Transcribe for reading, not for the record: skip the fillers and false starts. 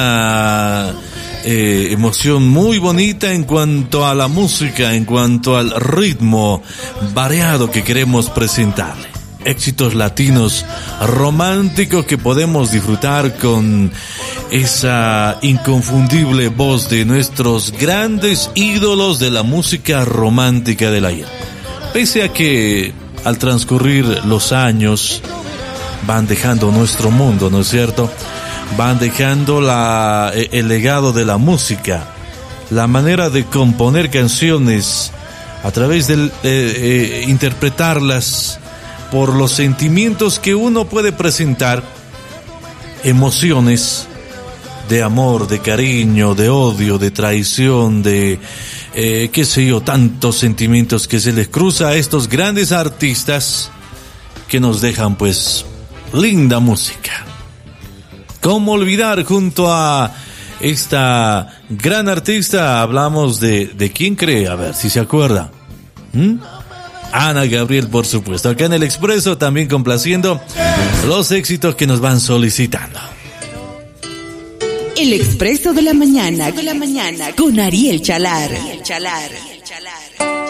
emoción muy bonita en cuanto a la música, en cuanto al ritmo variado que queremos presentarle. Éxitos latinos románticos que podemos disfrutar con esa inconfundible voz de nuestros grandes ídolos de la música romántica del ayer. Pese a que al transcurrir los años van dejando nuestro mundo, ¿no es cierto? Van dejando el legado de la música, la manera de componer canciones a través de interpretarlas por los sentimientos que uno puede presentar, emociones de amor, de cariño, de odio, de traición, de qué sé yo, tantos sentimientos que se les cruza a estos grandes artistas que nos dejan pues linda música. ¿Cómo olvidar junto a esta gran artista? Hablamos de ¿quién cree? A ver si se acuerda. Ana Gabriel, por supuesto. Acá en El Expreso también complaciendo los éxitos que nos van solicitando. El Expreso de la Mañana con Ariel Chalar.